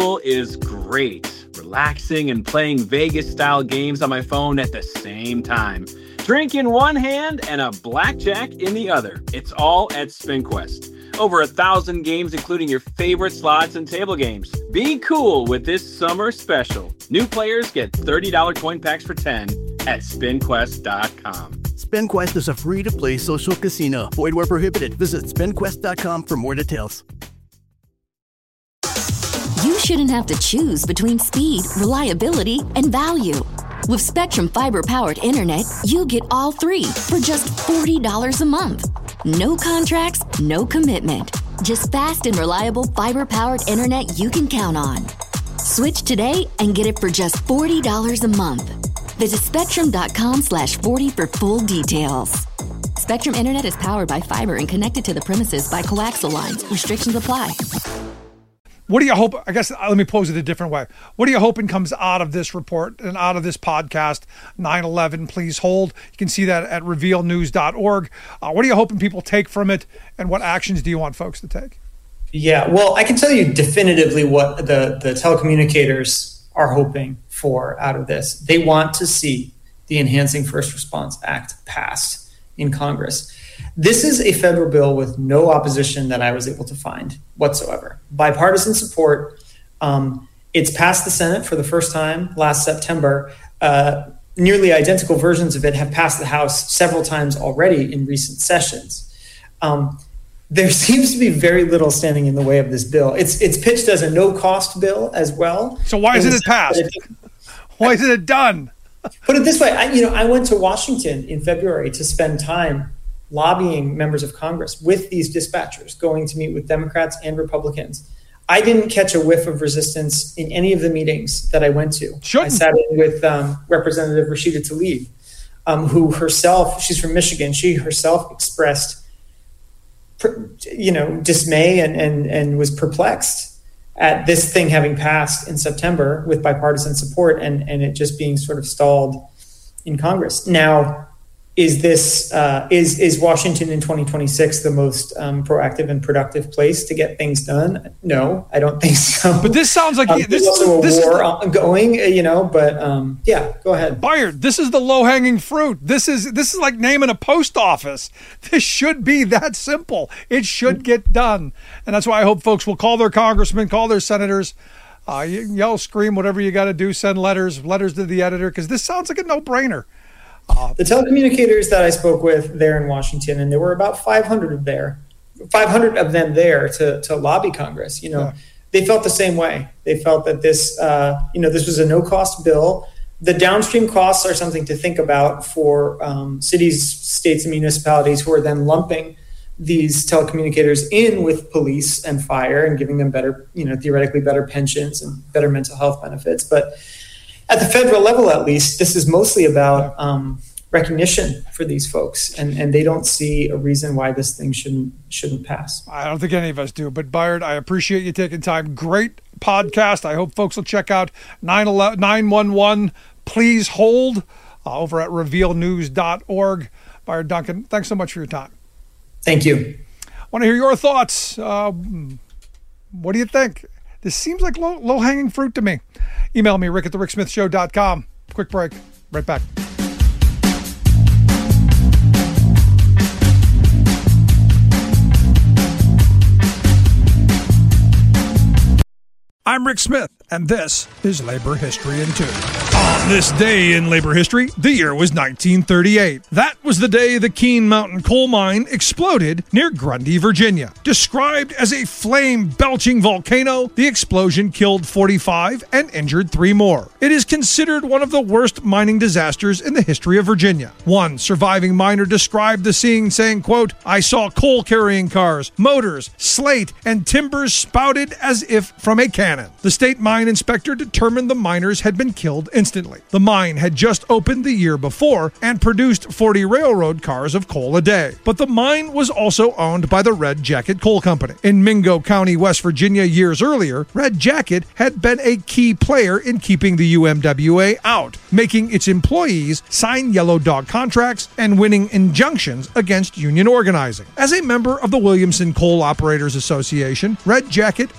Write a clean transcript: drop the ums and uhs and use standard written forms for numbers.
is great. Relaxing and playing Vegas-style games on my phone at the same time. Drink in one hand and a blackjack in the other. It's all at SpinQuest. Over 1,000 games, including your favorite slots and table games. Be cool with this summer special. New players get $30 coin packs for 10 at SpinQuest.com. SpinQuest is a free-to-play social casino. Void where prohibited. Visit SpinQuest.com for more details. You shouldn't have to choose between speed, reliability, and value. With Spectrum Fiber-powered internet, you get all three for just $40 a month. No contracts, no commitment. Just fast and reliable fiber-powered internet you can count on. Switch today and get it for just $40 a month. Visit Spectrum.com/40 for full details. Spectrum Internet is powered by fiber and connected to the premises by coaxial lines. Restrictions apply. What do you hope? I guess let me pose it a different way. What are you hoping comes out of this report and out of this podcast? 9/11, please hold. You can see that at revealnews.org. What are you hoping people take from it, and what actions do you want folks to take? Yeah, well, I can tell you definitively what the telecommunicators are hoping for out of this. They want to see the Enhancing First Response Act passed in Congress. This is a federal bill with no opposition that I was able to find whatsoever. Bipartisan support. It's passed the Senate for the first time last September. Nearly identical versions of it have passed the House several times already in recent sessions. There seems to be very little standing in the way of this bill. It's pitched as a no-cost bill as well. So why isn't it passed? Why isn't it done? Put it this way. I went to Washington in February to spend time lobbying members of Congress with these dispatchers, going to meet with Democrats and Republicans. I didn't catch a whiff of resistance in any of the meetings that I went to. I sat in with Representative Rashida Tlaib, who herself, she's from Michigan, she herself expressed dismay and was perplexed at this thing having passed in September with bipartisan support and it just being sort of stalled in Congress. Now, is this is Washington in 2026 the most proactive and productive place to get things done? No, I don't think so. But this sounds like there's also a war ongoing, But yeah, go ahead. Bayard, this is the low-hanging fruit. This is like naming a post office. This should be that simple. It should get done, and that's why I hope folks will call their congressmen, call their senators, yell, scream, whatever you got to do. Send letters to the editor because this sounds like a no-brainer. The telecommunicators that I spoke with there in Washington, and there were about 500 of them there to lobby Congress. They felt the same way. They felt that this was a no-cost bill. The downstream costs are something to think about for cities, states, and municipalities who are then lumping these telecommunicators in with police and fire and giving them better, theoretically better pensions and better mental health benefits. But at the federal level, at least, this is mostly about recognition for these folks, and they don't see a reason why this thing shouldn't pass. I don't think any of us do, but Bayard, I appreciate you taking time. Great podcast. I hope folks will check out 911 Please Hold over at revealnews.org. Bayard Duncan, thanks so much for your time. Thank you. I want to hear your thoughts. What do you think? This seems like low-hanging fruit to me. Email me, rick@thericksmithshow.com. Quick break. Right back. I'm Rick Smith, and this is Labor History in 2. On this day in labor history, the year was 1938. That was the day the Keene Mountain coal mine exploded near Grundy, Virginia. Described as a flame-belching volcano, the explosion killed 45 and injured 3 more. It is considered one of the worst mining disasters in the history of Virginia. One surviving miner described the scene saying, quote, "I saw coal-carrying cars, motors, slate, and timbers spouted as if from a cannon." The state mine inspector determined the miners had been killed instantly. The mine had just opened the year before and produced 40 railroad cars of coal a day. But the mine was also owned by the Red Jacket Coal Company. In Mingo County, West Virginia, years earlier, Red Jacket had been a key player in keeping the UMWA out, making its employees sign yellow dog contracts and winning injunctions against union organizing. As a member of the Williamson Coal Operators Association, Red Jacket